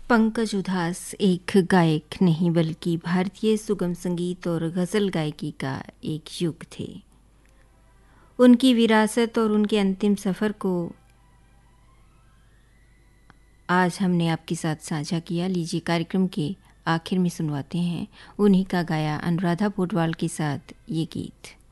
पंकज उधास एक गायक नहीं बल्कि भारतीय सुगम संगीत और गज़ल गायकी का एक युग थे। उनकी विरासत और उनके अंतिम सफ़र को आज हमने आपके साथ साझा किया। लीजिए कार्यक्रम के आखिर में सुनवाते हैं उन्हीं का गाया अनुराधा पोडवाल के साथ ये गीत।